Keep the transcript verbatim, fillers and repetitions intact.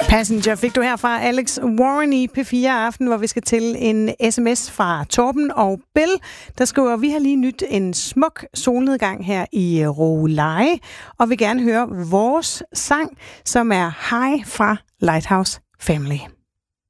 Passenger fik du her fra Alex Warren i P fire Aften, hvor vi skal til en sms fra Torben og Bill, der skriver, vi har lige nyt en smuk solnedgang her i Råleje, og vil gerne høre vores sang, som er High fra Lighthouse Family.